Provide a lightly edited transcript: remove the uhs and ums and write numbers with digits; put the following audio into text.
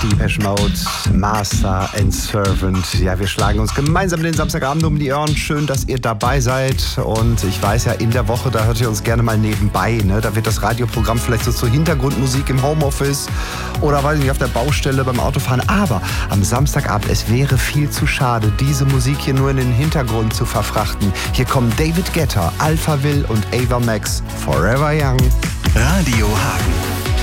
Depeche Mode, Master and Servant. Ja, wir schlagen uns gemeinsam den Samstagabend um die Ohren. Schön, dass ihr dabei seid. Und ich weiß ja, in der Woche, da hört ihr uns gerne mal nebenbei. Ne? Da wird das Radioprogramm vielleicht so zur Hintergrundmusik im Homeoffice oder weiß ich nicht, auf der Baustelle beim Autofahren. Aber am Samstagabend, es wäre viel zu schade, diese Musik hier nur in den Hintergrund zu verfrachten. Hier kommen David Guetta, Alphaville und Ava Max, Forever Young. Radio Hagen.